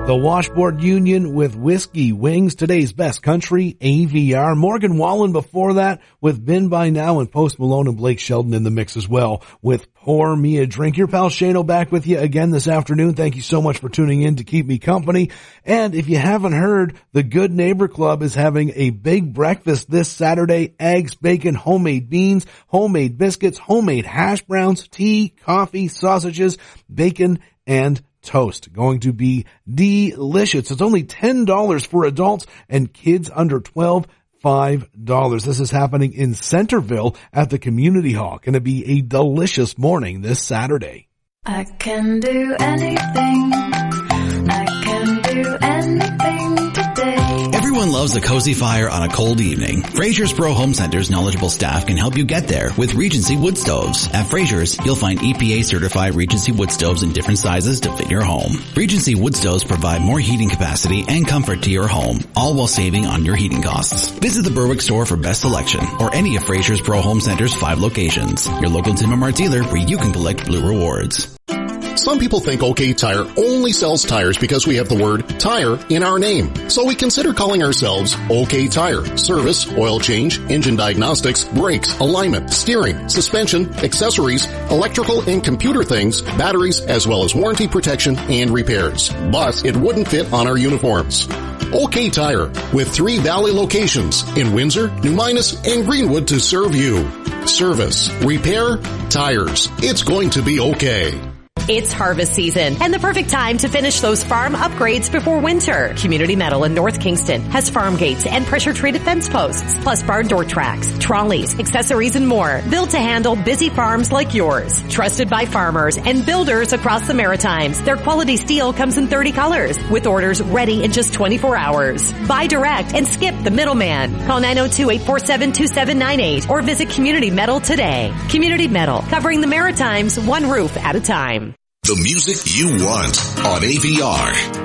The Washboard Union with Whiskey Wings, today's best country, AVR. Morgan Wallen before that with Been By Now, and Post Malone and Blake Shelton in the mix as well with Pour Me a Drink. Your pal Shano back with you again this afternoon. Thank you so much for tuning in to keep me company. And if you haven't heard, the Good Neighbor Club is having a big breakfast this Saturday. Eggs, bacon, homemade beans, homemade biscuits, homemade hash browns, tea, coffee, sausages, bacon, and toast. Going to be delicious. It's only $10 for adults, and kids under 12, $5. This is happening in Centerville at the Community Hall. Going to be a delicious morning this Saturday. I can do anything. I can do anything today. Everyone loves a cozy fire on a cold evening. Fraser's Pro Home Center's knowledgeable staff can help you get there with Regency wood stoves. At Fraser's, you'll find EPA certified Regency wood stoves in different sizes to fit your home. Regency wood stoves provide more heating capacity and comfort to your home, all while saving on your heating costs. Visit the Berwick store for best selection or any of Fraser's Pro Home Center's 5 locations. Your local Tim and Mart dealer where you can collect Blue Rewards. Some people think OK Tire only sells tires because we have the word tire in our name. So we consider calling ourselves OK Tire. Service, oil change, engine diagnostics, brakes, alignment, steering, suspension, accessories, electrical and computer things, batteries, as well as warranty protection and repairs. But it wouldn't fit on our uniforms. OK Tire, with 3 Valley locations in Windsor, New Minas, and Greenwood to serve you. Service, repair, tires. It's going to be okay. It's harvest season and the perfect time to finish those farm upgrades before winter. Community Metal in North Kingston has farm gates and pressure-treated fence posts, plus barn door tracks, trolleys, accessories, and more, built to handle busy farms like yours. Trusted by farmers and builders across the Maritimes, their quality steel comes in 30 colors, with orders ready in just 24 hours. Buy direct and skip the middleman. Call 902-847-2798 or visit Community Metal today. Community Metal, covering the Maritimes one roof at a time. The music you want on AVR.